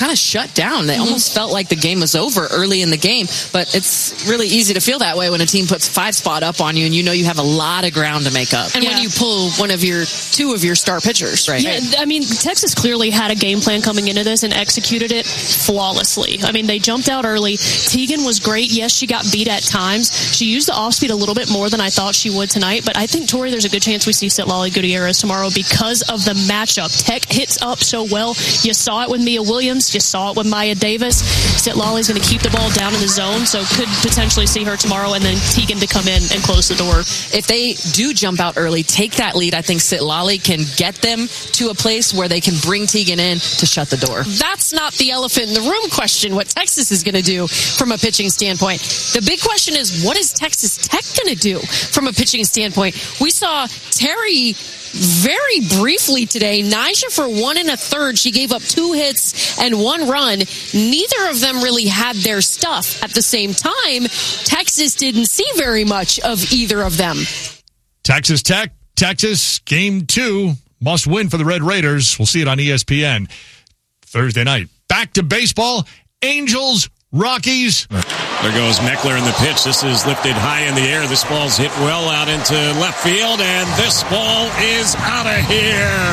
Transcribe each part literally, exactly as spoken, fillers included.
kind of shut down. They mm-hmm. almost felt like the game was over early in the game, but it's really easy to feel that way when a team puts five spot up on you and you know you have a lot of ground to make up. And yeah. when you pull one of your, two of your star pitchers, right? Yeah, I mean, Texas clearly had a game plan coming into this and executed it flawlessly. I mean, they jumped out early. Tegan was great. Yes, she got beat at times. She used the off speed a little bit more than I thought she would tonight, but I think, Tori, there's a good chance we see Citlali Gutierrez tomorrow because of the matchup. Tech hits up so well. You saw it with Mia Williams. You saw it with Maya Davis. Citlali's going to keep the ball down in the zone, so could potentially see her tomorrow, and then Tegan to come in and close the door. If they do jump out early, take that lead, I think Citlali can get them to a place where they can bring Tegan in to shut the door. That's not the elephant in the room question, what Texas is going to do from a pitching standpoint. The big question is, what is Texas Tech going to do from a pitching standpoint? We saw Terry very briefly today. Nyjah for one and a third. She gave up two hits and one run. Neither of them really had their stuff. At the same time, Texas didn't see very much of either of them. Texas Tech, Texas, game two. Must win for the Red Raiders. We'll see it on E S P N Thursday night. Back to baseball. Angels, Rockies. There goes Meckler in the pitch. This is lifted high in the air. This ball's hit well out into left field, and this ball is out of here.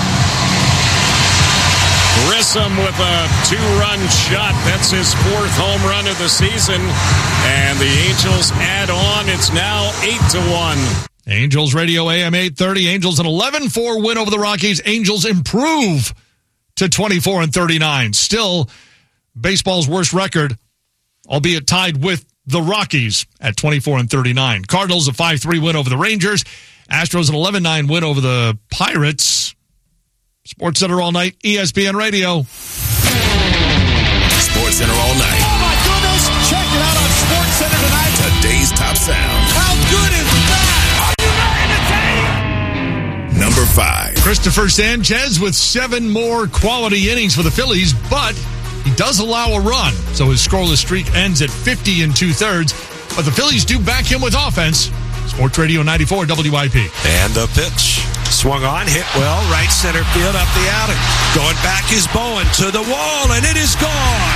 Grissom with a two-run shot. That's his fourth home run of the season. And the Angels add on. It's now eight to one. Angels Radio A M eight thirty. Angels an eleven four win over the Rockies. Angels improve to twenty-four and thirty-nine. Still baseball's worst record, albeit tied with the Rockies at twenty-four and thirty-nine. Cardinals a five three win over the Rangers. Astros an eleven nine win over the Pirates. Sports Center all night, E S P N Radio. Sports Center all night. Oh my goodness! Check it out on Sports Center tonight. Today's top sound. How good is that? Number five. Christopher Sanchez with seven more quality innings for the Phillies, but he does allow a run, so his scoreless streak ends at fifty and two-thirds. But the Phillies do back him with offense. Sports Radio ninety-four W I P. And the pitch. Swung on, hit well, right center field, up the alley. Going back is Bowen to the wall, and it is gone.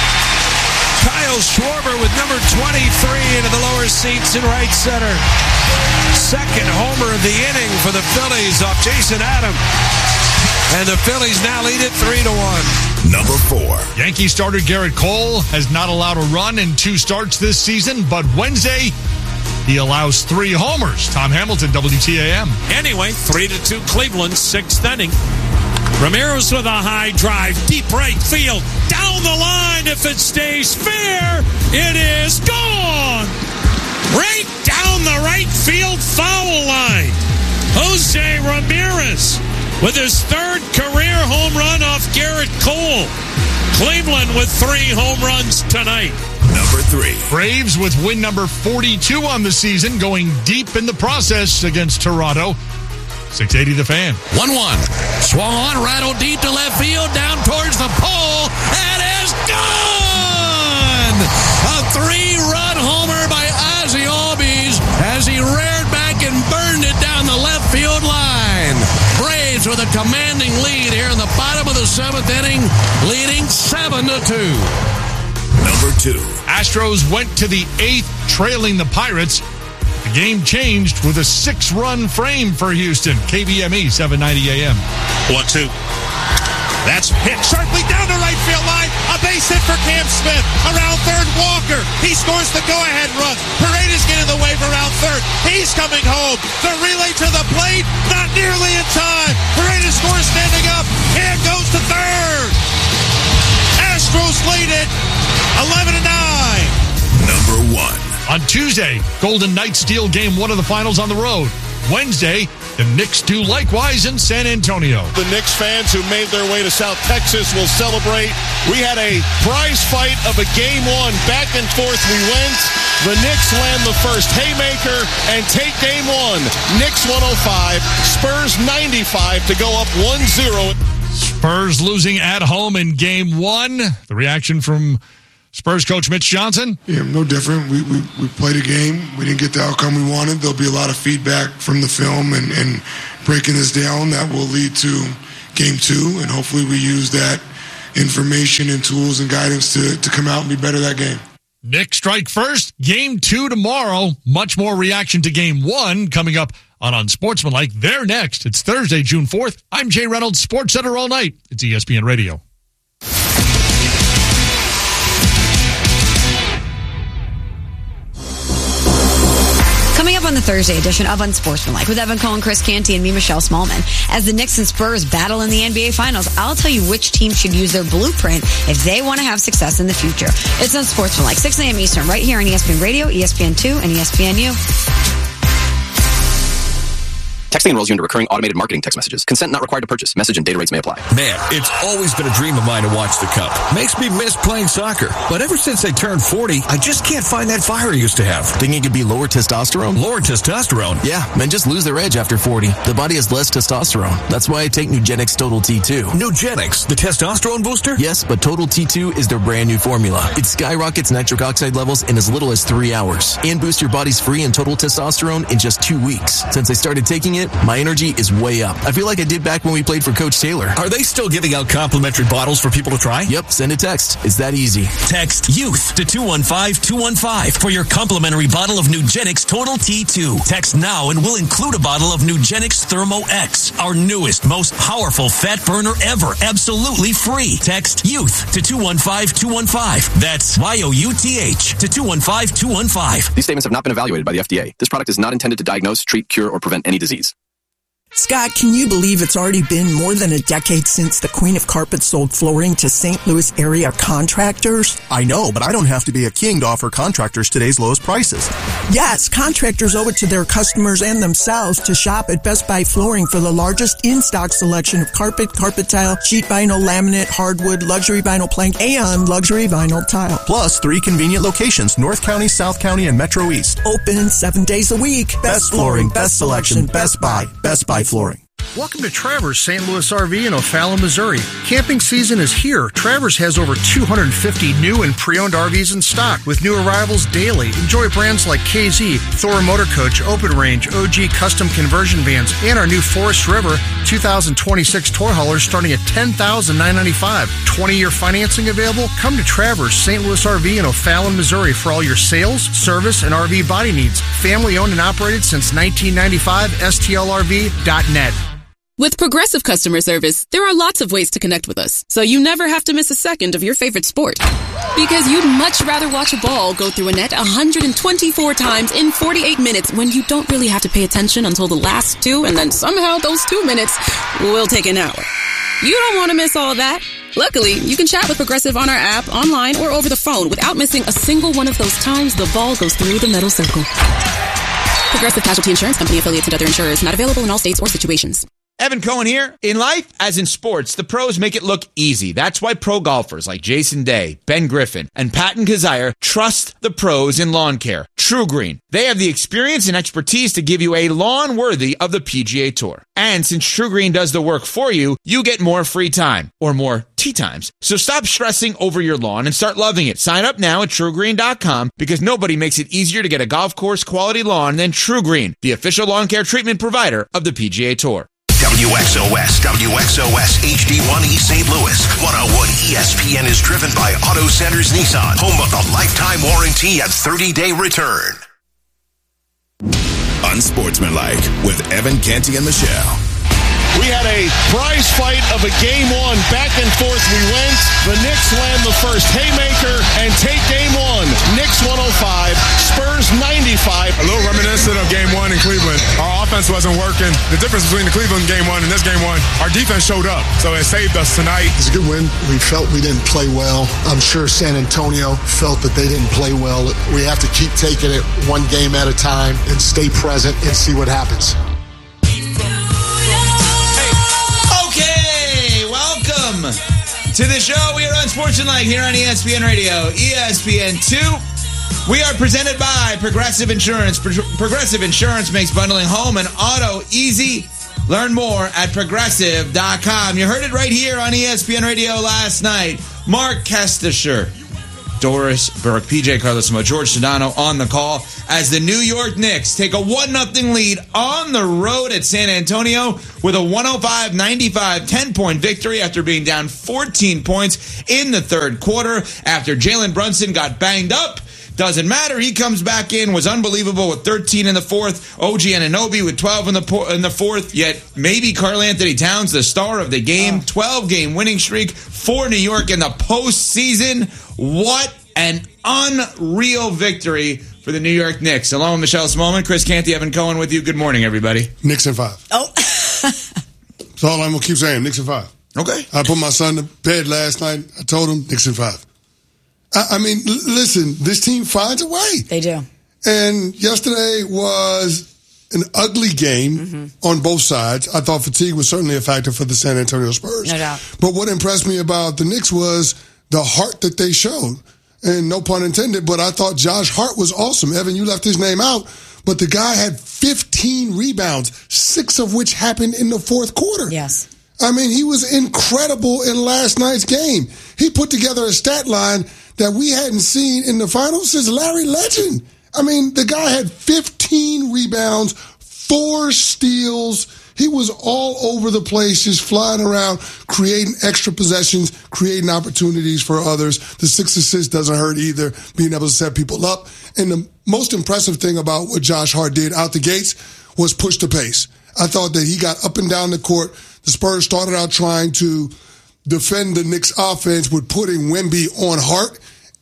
Kyle Schwarber with number twenty-three into the lower seats in right center. Second homer of the inning for the Phillies off Jason Adam. And the Phillies now lead it three to one. Number four. Yankee starter Garrett Cole has not allowed a run in two starts this season, but Wednesday he allows three homers. Tom Hamilton, W T A M. Anyway, three to two Cleveland, sixth inning. Ramirez with a high drive, deep right field, down the line. If it stays fair, it is gone. Right down the right field foul line. Jose Ramirez with his third career home run off Garrett Cole. Cleveland with three home runs tonight. Number three. Braves with win number forty-two on the season, going deep in the process against Toronto. six eighty The Fan. one one. Swung on, rattled deep to left field, down towards the pole, and is gone! A three-run homer by Ozzie Albies as he reared back and burned it down the left field line. Braves with a commanding lead here in the bottom of the seventh inning, leading seven to two. Number two. Astros went to the eighth, trailing the Pirates. The game changed with a six-run frame for Houston. K B M E, seven ninety A M. one two. That's hit sharply down the right field line. A base hit for Cam Smith. Around third, Walker. He scores the go-ahead run. Paredes getting the wave around third. He's coming home. The relay to the plate. Not nearly in time. Paredes scores standing up. Cam goes to third. Astros lead it eleven to nine. Number one. On Tuesday, Golden Knights steal game one of the finals on the road. Wednesday, the Knicks do likewise in San Antonio. The Knicks fans who made their way to South Texas will celebrate. We had a prize fight of a game one. Back and forth we went. The Knicks land the first haymaker and take game one. Knicks one oh five, Spurs ninety-five to go up one zero. Spurs losing at home in game one. The reaction from Spurs coach Mitch Johnson? Yeah, no different. We, we we played a game. We didn't get the outcome we wanted. There'll be a lot of feedback from the film and, and breaking this down that will lead to game two, and hopefully we use that information and tools and guidance to, to come out and be better that game. Knicks strike first. Game two tomorrow. Much more reaction to game one coming up on Unsportsmanlike. They're next. It's Thursday, June fourth. I'm Jay Reynolds, Sports Center all night. It's E S P N Radio. Coming up on the Thursday edition of Unsportsmanlike with Evan Cohen, Chris Canty, and me, Michelle Smallman. As the Knicks and Spurs battle in the N B A Finals, I'll tell you which team should use their blueprint if they want to have success in the future. It's Unsportsmanlike, six a.m. Eastern, right here on E S P N Radio, E S P N two, and E S P N U. Texting enrolls you into recurring automated marketing text messages. Consent not required to purchase. Message and data rates may apply. Man, it's always been a dream of mine to watch the Cup. Makes me miss playing soccer. But ever since I turned forty, I just can't find that fire I used to have. Think it could be lower testosterone? Lower testosterone? Yeah, men just lose their edge after forty. The body has less testosterone. That's why I take Nugenix Total T two. Nugenix? The testosterone booster? Yes, but Total T two is their brand new formula. It skyrockets nitric oxide levels in as little as three hours and boosts your body's free and total testosterone in just two weeks. Since I started taking it, my energy is way up. I feel like I did back when we played for Coach Taylor. Are they still giving out complimentary bottles for people to try? Yep, send a text. It's that easy. Text YOUTH to two one five two one five for your complimentary bottle of Nugenix Total T two. Text now and we'll include a bottle of Nugenix Thermo X, our newest, most powerful fat burner ever, absolutely free. Text YOUTH to two one five two one five. That's Y O U T H to two one five two one five. These statements have not been evaluated by the F D A. This product is not intended to diagnose, treat, cure, or prevent any disease. Scott, can you believe it's already been more than a decade since the Queen of Carpet sold flooring to Saint Louis area contractors? I know, but I don't have to be a king to offer contractors today's lowest prices. Yes, contractors owe it to their customers and themselves to shop at Best Buy Flooring for the largest in-stock selection of carpet, carpet tile, sheet vinyl, laminate, hardwood, luxury vinyl plank, and luxury vinyl tile. Plus three convenient locations, North County, South County, and Metro East. Open seven days a week. Best, best flooring, best selection, Best Buy. Best Buy Flooring. Welcome to Travers Saint Louis R V in O'Fallon, Missouri. Camping season is here. Travers has over two hundred fifty new and pre-owned R Vs in stock with new arrivals daily. Enjoy brands like K Z, Thor Motor Coach, Open Range, O G Custom Conversion Vans, and our new Forest River two thousand twenty-six toy haulers starting at ten thousand nine hundred ninety-five dollars. twenty-year financing available? Come to Travers Saint Louis R V in O'Fallon, Missouri for all your sales, service, and R V body needs. Family owned and operated since nineteen ninety-five. S T L R V dot net. With Progressive customer service, there are lots of ways to connect with us, so you never have to miss a second of your favorite sport. Because you'd much rather watch a ball go through a net one hundred twenty-four times in forty-eight minutes when you don't really have to pay attention until the last two, and then somehow those two minutes will take an hour. You don't want to miss all that. Luckily, you can chat with Progressive on our app, online, or over the phone without missing a single one of those times the ball goes through the metal circle. Progressive Casualty Insurance Company, affiliates, and other insurers. Not available in all states or situations. Evan Cohen here. In life, as in sports, the pros make it look easy. That's why pro golfers like Jason Day, Ben Griffin, and Patton Kazire trust the pros in lawn care. True Green. They have the experience and expertise to give you a lawn worthy of the P G A Tour. And since True Green does the work for you, you get more free time, or more tee times. So stop stressing over your lawn and start loving it. Sign up now at true green dot com because nobody makes it easier to get a golf course quality lawn than True Green, the official lawn care treatment provider of the P G A Tour. W X O S, W X O S H D one E Saint Louis. one oh one E S P N is driven by Auto Centers Nissan, home of the lifetime warranty and thirty-day return. Unsportsmanlike with Evan Canty and Michelle. We had a prize fight of a game one. Back and forth we went. The Knicks land the first haymaker and take game one. Knicks one oh five, Spurs ninety-five. A little reminiscent of game one in Cleveland. Our offense wasn't working. The difference between the Cleveland game one and this game one, our defense showed up. So it saved us tonight. It's a good win. We felt we didn't play well. I'm sure San Antonio felt that they didn't play well. We have to keep taking it one game at a time and stay present and see what happens. To the show, we are on Sportsmanlike here on E S P N Radio, E S P N two. We are presented by Progressive Insurance. Pro- Progressive Insurance makes bundling home and auto easy. Learn more at progressive dot com. You heard it right here on E S P N Radio last night. Mark Kestisher Doris Burke, P J Carlesimo, George Sedano on the call as the New York Knicks take a one nothing lead on the road at San Antonio with a one oh five ninety-five ten-point victory after being down fourteen points in the third quarter after Jalen Brunson got banged up. Doesn't matter. He comes back in, was unbelievable with thirteen in the fourth. O G Anunoby with twelve in the po- in the fourth. Yet maybe Karl Anthony Towns, the star of the game, twelve-game winning streak for New York in the postseason. What an unreal victory for the New York Knicks. Along with Michelle Smallman, Chris Canty, Evan Cohen with you. Good morning, everybody. Knicks in five. Oh. That's all I'm going to keep saying. Knicks in five. Okay. I put my son to bed last night. I told him Knicks in five. I, I mean, l- listen, this team finds a way. They do. And yesterday was an ugly game mm-hmm. on both sides. I thought fatigue was certainly a factor for the San Antonio Spurs. No doubt. But what impressed me about the Knicks was the heart that they showed. And no pun intended, but I thought Josh Hart was awesome. Evan, you left his name out, but the guy had fifteen rebounds, six of which happened in the fourth quarter. Yes. I mean, he was incredible in last night's game. He put together a stat line that we hadn't seen in the finals since Larry Legend. I mean, the guy had fifteen rebounds, four steals. He was all over the place, just flying around, creating extra possessions, creating opportunities for others. The six assists doesn't hurt either, being able to set people up. And the most impressive thing about what Josh Hart did out the gates was push the pace. I thought that he got up and down the court. The Spurs started out trying to defend the Knicks offense with putting Wemby on Hart,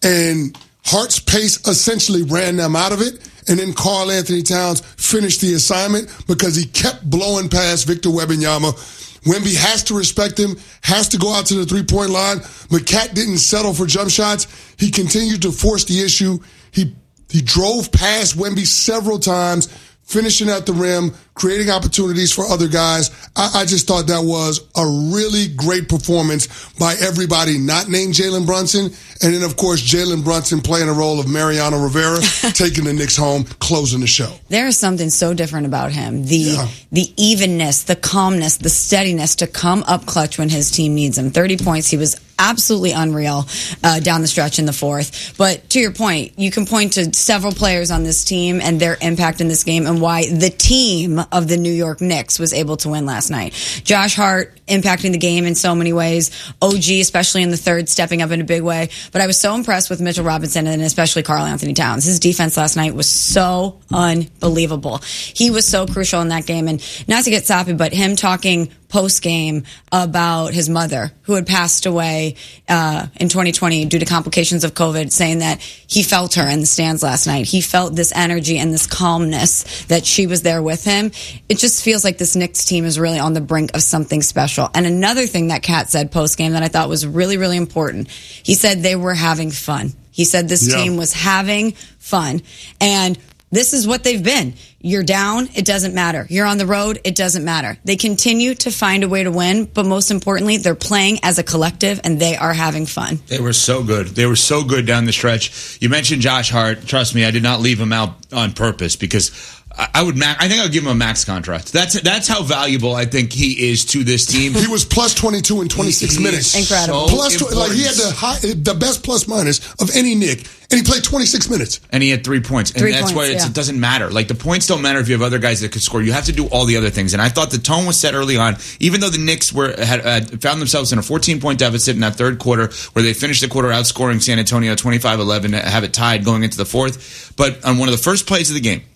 and Hart's pace essentially ran them out of it. And then Karl Anthony Towns finished the assignment because he kept blowing past Victor Wembanyama. Wemby has to respect him, has to go out to the three-point line, but Cat didn't settle for jump shots. He continued to force the issue. He he drove past Wemby several times, finishing at the rim, creating opportunities for other guys. I, I just thought that was a really great performance by everybody not named Jalen Brunson. And then, of course, Jalen Brunson playing a role of Mariano Rivera, taking the Knicks home, closing the show. There is something so different about him. The Yeah. the evenness, the calmness, the steadiness to come up clutch when his team needs him. thirty points. He was absolutely unreal uh, down the stretch in the fourth. But to your point, you can point to several players on this team and their impact in this game and why the team of the New York Knicks was able to win last night. Josh Hart impacting the game in so many ways. O G, especially in the third, stepping up in a big way. But I was so impressed with Mitchell Robinson and especially Karl Anthony Towns. His defense last night was so unbelievable. He was so crucial in that game. And not to get soppy, but him talking post-game about his mother who had passed away uh, in twenty twenty due to complications of COVID, saying that he felt her in the stands last night. He felt this energy and this calmness that she was there with him. It just feels like this Knicks team is really on the brink of something special. And another thing that Kat said post-game that I thought was really, really important, he said they were having fun. He said this Yeah. team was having fun. And this is what they've been. You're down, it doesn't matter. You're on the road, it doesn't matter. They continue to find a way to win, but most importantly, they're playing as a collective and they are having fun. They were so good. They were so good down the stretch. You mentioned Josh Hart. Trust me, I did not leave him out on purpose because I would. Ma- I think I would give him a max contract. That's that's how valuable I think he is to this team. He was plus twenty-two in twenty-six He- minutes. he's Incredible. so Plus, tw- like he had the high, the best plus minus of any Knick, and he played twenty-six minutes. And he had three points. And Three that's points, why it's, yeah. it doesn't matter. Like, the points don't matter if you have other guys that could score. You have to do all the other things. And I thought the tone was set early on. Even though the Knicks were had, had found themselves in a fourteen-point deficit in that third quarter, where they finished the quarter outscoring San Antonio twenty-five eleven, have it tied going into the fourth. But on one of the first plays of the game,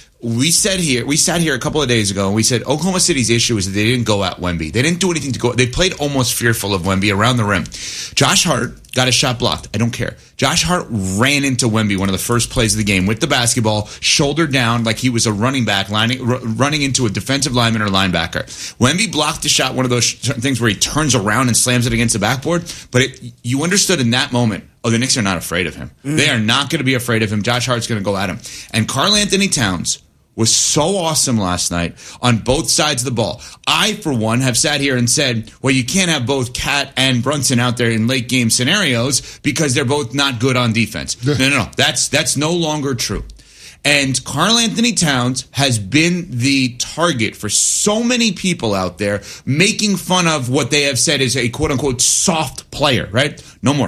we said here, we sat here a couple of days ago, and we said Oklahoma City's issue is that they didn't go at Wemby. They didn't do anything to go. They played almost fearful of Wemby around the rim. Josh Hart got a shot blocked. I don't care. Josh Hart ran into Wemby one of the first plays of the game with the basketball, shoulder down like he was a running back, lining, r- running into a defensive lineman or linebacker. Wemby blocked the shot, one of those sh- things where he turns around and slams it against the backboard. But it, you understood in that moment, oh, the Knicks are not afraid of him. Mm. They are not going to be afraid of him. Josh Hart's going to go at him. And Karl Anthony Towns was so awesome last night on both sides of the ball. I, for one, have sat here and said, well, you can't have both Cat and Brunson out there in late game scenarios because they're both not good on defense. No, no, no. That's, that's no longer true. And Karl Anthony Towns has been the target for so many people out there making fun of what they have said is a quote-unquote soft player, right? No more.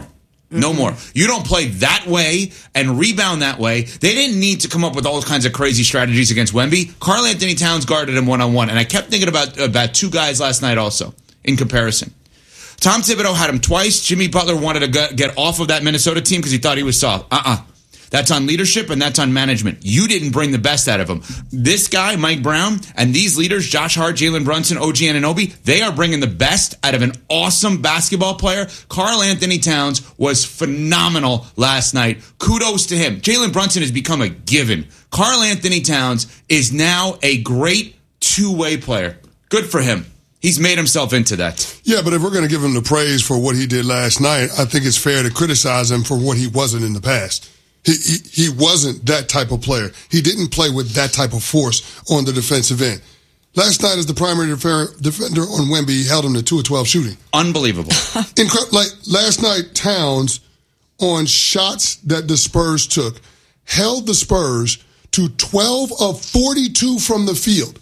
No more. You don't play that way and rebound that way. They didn't need to come up with all kinds of crazy strategies against Wemby. Karl Anthony Towns guarded him one-on-one, and I kept thinking about, about two guys last night also in comparison. Tom Thibodeau had him twice. Jimmy Butler wanted to get off of that Minnesota team because he thought he was soft. Uh-uh. That's on leadership and that's on management. You didn't bring the best out of him. This guy, Mike Brown, and these leaders, Josh Hart, Jalen Brunson, O G Anunoby, they are bringing the best out of an awesome basketball player. Karl Anthony Towns was phenomenal last night. Kudos to him. Jalen Brunson has become a given. Karl Anthony Towns is now a great two-way player. Good for him. He's made himself into that. Yeah, but if we're going to give him the praise for what he did last night, I think it's fair to criticize him for what he wasn't in the past. He, he he wasn't that type of player. He didn't play with that type of force on the defensive end. Last night, as the primary defer- defender on Wemby, he held him to two of twelve shooting. Unbelievable. Incre- like last night, Towns, on shots that the Spurs took, held the Spurs to twelve of forty-two from the field.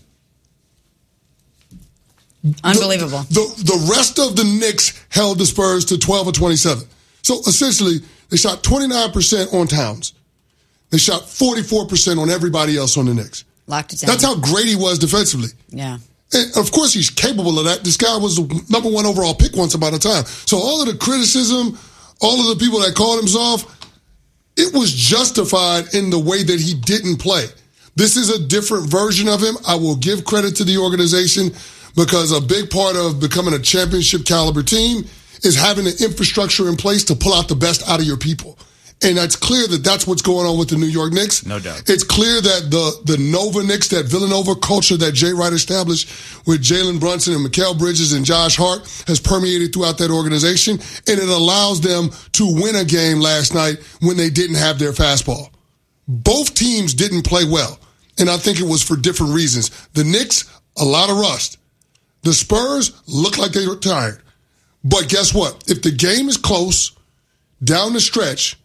Unbelievable. The, the, the rest of the Knicks held the Spurs to twelve of twenty-seven. So essentially, they shot twenty-nine percent on Towns. They shot forty-four percent on everybody else on the Knicks. Locked it down. That's how great he was defensively. Yeah. And of course, he's capable of that. This guy was the number one overall pick once upon a time. So all of the criticism, all of the people that called him soft, it was justified in the way that he didn't play. This is a different version of him. I will give credit to the organization because a big part of becoming a championship caliber team is having the infrastructure in place to pull out the best out of your people. And it's clear that that's what's going on with the New York Knicks. No doubt. It's clear that the, the Nova Knicks, that Villanova culture that Jay Wright established with Jalen Brunson and Mikal Bridges and Josh Hart has permeated throughout that organization. And it allows them to win a game last night when they didn't have their fastball. Both teams didn't play well. And I think it was for different reasons. The Knicks, a lot of rust. The Spurs looked like they were tired. But guess what? If the game is close, down the stretch,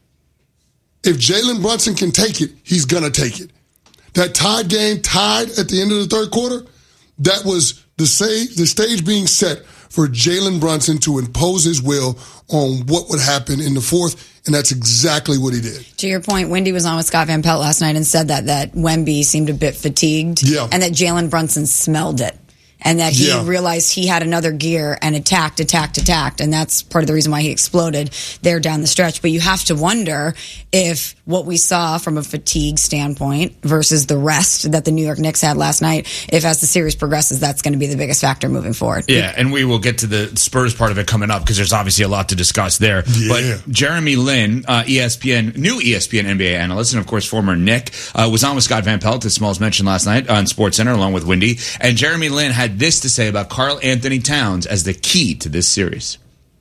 if Jalen Brunson can take it, he's going to take it. That tied game, tied at the end of the third quarter, that was the, say, the stage being set for Jalen Brunson to impose his will on what would happen in the fourth, and that's exactly what he did. To your point, Wendy was on with Scott Van Pelt last night and said that, that Wemby seemed a bit fatigued, yeah. and that Jalen Brunson smelled it. And that he Yeah. realized he had another gear and attacked, attacked, attacked. And that's part of the reason why he exploded there down the stretch. But you have to wonder if what we saw from a fatigue standpoint versus the rest that the New York Knicks had last night, if as the series progresses, that's going to be the biggest factor moving forward. Yeah, and we will get to the Spurs part of it coming up because there's obviously a lot to discuss there. Yeah. But Jeremy Lin, uh, E S P N, new E S P N N B A analyst, and of course former Knick, uh, was on with Scott Van Pelt, as Smalls mentioned last night on SportsCenter, along with Wendy. And Jeremy Lin had this to say about Karl Anthony Towns as the key to this series.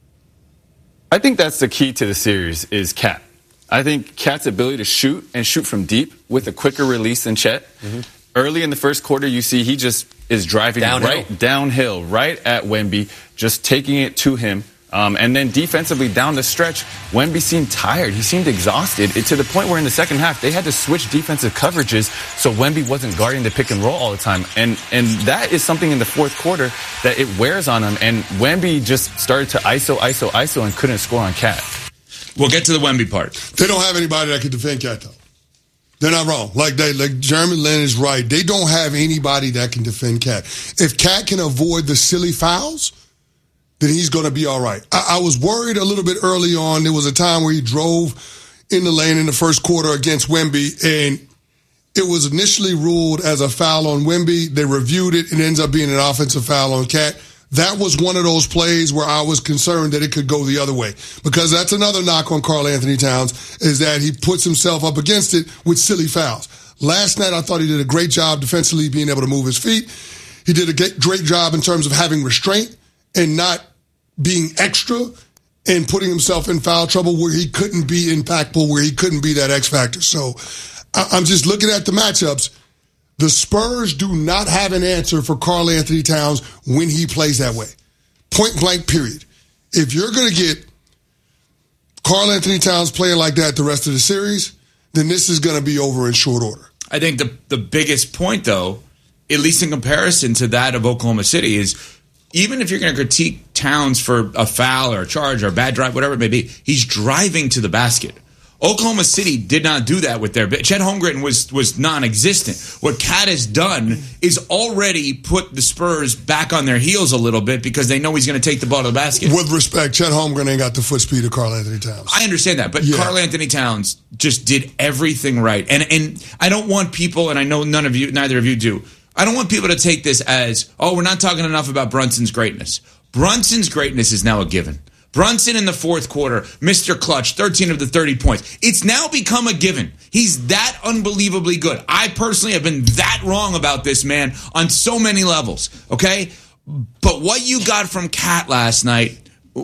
I think that's the key to the series is Cat. I think Cat's ability to shoot and shoot from deep with a quicker release than Chet. Mm-hmm. Early in the first quarter, you see he just is driving Downhill. right downhill, right at Wemby, just taking it to him. Um, and then defensively down the stretch, Wemby seemed tired. He seemed exhausted it, to the point where in the second half, they had to switch defensive coverages so Wemby wasn't guarding the pick and roll all the time. And and that is something in the fourth quarter that it wears on him. And Wemby just started to I S O, I S O, I S O and couldn't score on Cat. We'll get to the Wemby part. They don't have anybody that can defend Cat, though. They're not wrong. Like they, like Jeremy Lin is right. They don't have anybody that can defend Cat. If Cat can avoid the silly fouls, then he's going to be all right. I, I was worried a little bit early on. There was a time where he drove in the lane in the first quarter against Wemby, and it was initially ruled as a foul on Wemby. They reviewed it, and it ends up being an offensive foul on Cat. That was one of those plays where I was concerned that it could go the other way, because that's another knock on Karl Anthony Towns, is that he puts himself up against it with silly fouls. Last night, I thought he did a great job defensively being able to move his feet. He did a great job in terms of having restraint and not being extra and putting himself in foul trouble where he couldn't be impactful, where he couldn't be that X factor. So I'm just looking at the matchups. The Spurs do not have an answer for Karl Anthony Towns when he plays that way. Point blank, period. If you're going to get Karl Anthony Towns playing like that the rest of the series, then this is going to be over in short order. I think the the biggest point, though, at least in comparison to that of Oklahoma City, is even if you're going to critique Towns for a foul or a charge or a bad drive, whatever it may be, he's driving to the basket. Oklahoma City did not do that with their... Chet Holmgren was was non-existent. What Cat has done is already put the Spurs back on their heels a little bit because they know he's going to take the ball to the basket. With respect, Chet Holmgren ain't got the foot speed of Karl Anthony Towns. I understand that, but yeah. Karl Anthony Towns just did everything right. And and I don't want people, and I know none of you, neither of you do, I don't want people to take this as, oh, we're not talking enough about Brunson's greatness. Brunson's greatness is now a given. Brunson in the fourth quarter, Mister Clutch, thirteen of the thirty points. It's now become a given. He's that unbelievably good. I personally have been that wrong about this man on so many levels, okay? But what you got from Cat last night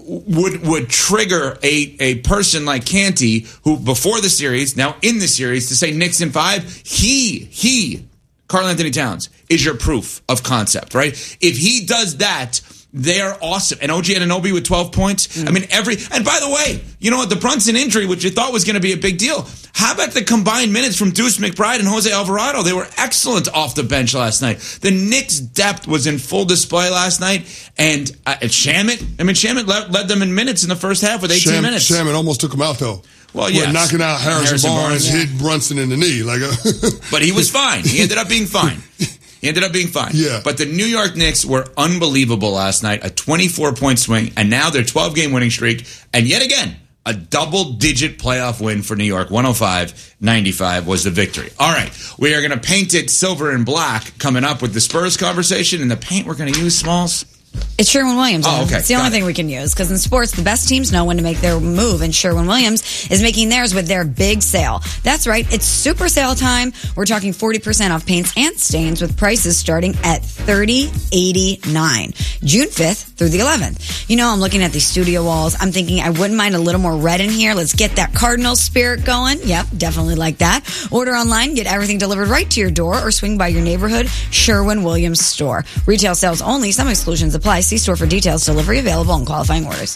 would would trigger a, a person like Canty, who before the series, now in the series, to say Knicks in five, he, he, Karl Anthony Towns, is your proof of concept, right? If he does that, they are awesome. And O G Anunoby with twelve points. Mm. I mean, every... And by the way, you know what? The Brunson injury, which you thought was going to be a big deal. How about the combined minutes from Deuce McBride and Jose Alvarado? They were excellent off the bench last night. The Knicks' depth was in full display last night. And uh, Shamet, I mean, Shamet led, led them in minutes in the first half with eighteen Sham, minutes. Shamet almost took him out, though. Well, yeah. Knocking out Harrison, Harrison Barnes, Barnes yeah. hit Brunson in the knee. like. A But he was fine. He ended up being fine. He ended up being fine. Yeah. But the New York Knicks were unbelievable last night, a twenty-four point swing, and now their twelve-game winning streak, and yet again, a double-digit playoff win for New York. one oh five ninety-five was the victory. All right, we are going to paint it silver and black coming up with the Spurs conversation, and the paint we're going to use, Smalls? It's Sherwin-Williams. Oh, okay. It's the Got only it. thing we can use, because in sports, the best teams know when to make their move, and Sherwin-Williams is making theirs with their big sale. That's right. It's super sale time. We're talking forty percent off paints and stains with prices starting at thirty eighty-nine. June fifth through the eleventh. You know, I'm looking at these studio walls. I'm thinking I wouldn't mind a little more red in here. Let's get that Cardinals spirit going. Yep, definitely like that. Order online, get everything delivered right to your door, or swing by your neighborhood Sherwin-Williams store. Retail sales only. Some exclusions apply. See store for details. Delivery available and qualifying orders.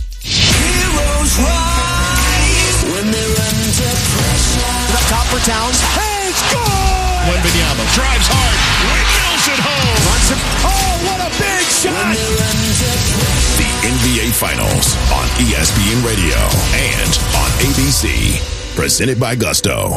Heroes rise when they run to pressure. Up top for Towns. Hey, score! Wembanyama drives hard. Windmills at home. Runs him. Oh, what a big shot! The N B A Finals on E S P N Radio and on A B C. Presented by Gusto.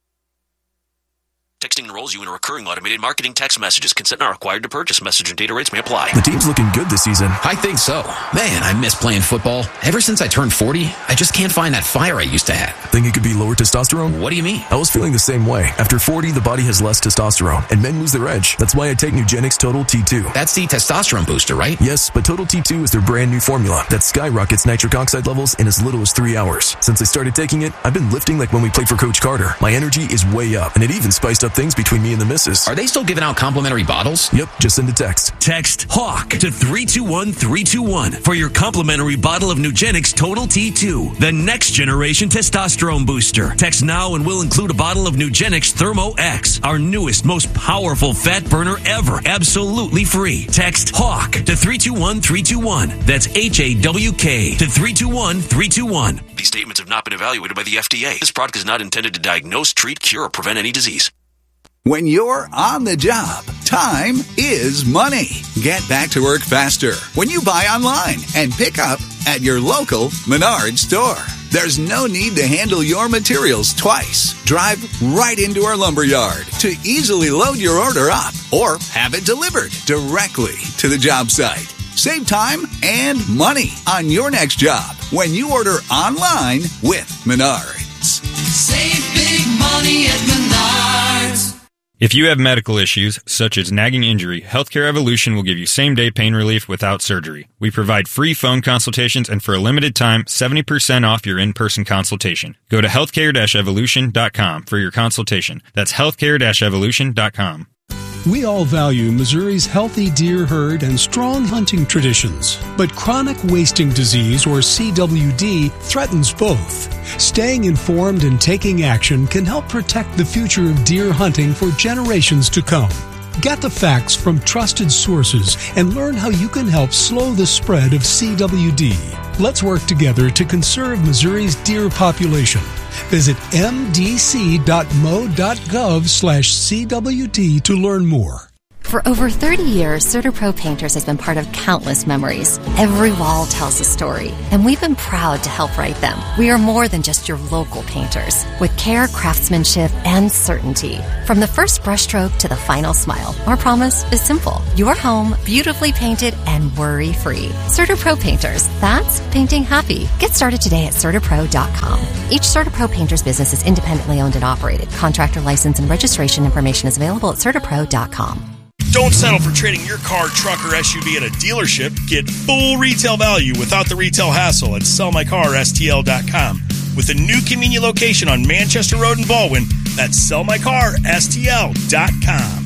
Texting enrolls you in a recurring automated marketing text messages. Consent not required to purchase. Message and data rates may apply. The team's looking good this season. I think so. Man, I miss playing football. Ever since I turned forty, I just can't find that fire I used to have. Think it could be lower testosterone? What do you mean? I was feeling the same way. After forty, the body has less testosterone, and men lose their edge. That's why I take Nugenix Total T two. That's the testosterone booster, right? Yes, but Total T two is their brand new formula that skyrockets nitric oxide levels in as little as three hours. Since I started taking it, I've been lifting like when we played for Coach Carter. My energy is way up, and it even spiced up things between me and the missus. Are they still giving out complimentary bottles? Yep, just send a text. Text HAWK to three two one three two one for your complimentary bottle of Nugenix Total T two, the next generation testosterone booster. Text now and we'll include a bottle of Nugenix Thermo X, our newest, most powerful fat burner ever, absolutely free. Text HAWK to three two one three two one. That's H A W K to three two one three two one. These statements have not been evaluated by the F D A. This product is not intended to diagnose, treat, cure, or prevent any disease. When you're on the job, time is money. Get back to work faster when you buy online and pick up at your local Menards store. There's no need to handle your materials twice. Drive right into our lumber yard to easily load your order up or have it delivered directly to the job site. Save time and money on your next job when you order online with Menards. Save big money at Menards. If you have medical issues, such as nagging injury, Healthcare Evolution will give you same-day pain relief without surgery. We provide free phone consultations and for a limited time, seventy percent off your in-person consultation. Go to healthcare dash evolution dot com for your consultation. That's healthcare dash evolution dot com. We all value Missouri's healthy deer herd and strong hunting traditions, but chronic wasting disease, or C W D, threatens both. Staying informed and taking action can help protect the future of deer hunting for generations to come. Get the facts from trusted sources and learn how you can help slow the spread of C W D. Let's work together to conserve Missouri's deer population. Visit m d c dot m o dot gov slash C W D to learn more. For over thirty years, CertaPro Painters has been part of countless memories. Every wall tells a story, and we've been proud to help write them. We are more than just your local painters, with care, craftsmanship, and certainty. From the first brushstroke to the final smile, our promise is simple. Your home, beautifully painted and worry-free. CertaPro Painters, that's painting happy. Get started today at CertaPro dot com. Each CertaPro Painters business is independently owned and operated. Contractor license and registration information is available at CertaPro dot com. Don't settle for trading your car, truck, or S U V at a dealership. Get full retail value without the retail hassle at sell my car S T L dot com. With a new convenient location on Manchester Road in Baldwin, that's sell my car S T L dot com.